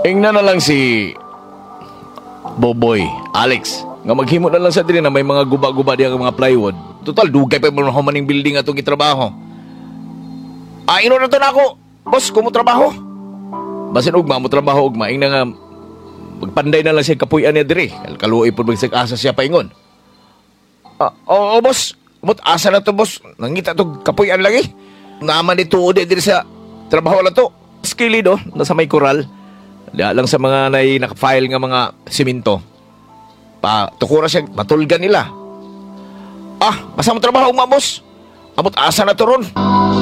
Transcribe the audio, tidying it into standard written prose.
Ingna na lang si Boboy, Alex. Nga maghimo na lang sa diri na may mga guba-guba diya mga plywood. Total, dugay pa yung mga humaning building atong itrabaho. Ino na to na ako. Boss, kumo trabaho? Basin ugma mo trabaho ugma. Ingna nga, magpanday na lang siya kapuyan niya diri. Kaluoy po magsag-asa siya paingon. Oo, boss. But asa na to, boss? Nangita to kapuyan lagi. Naman ito diri sa trabaho na to. Skilido, nasa may koral. Diya lang sa mga naka-file nga mga simento. Tukura siya, matulgan nila. Basta mo trabaho mga boss. Abot asa na to ron.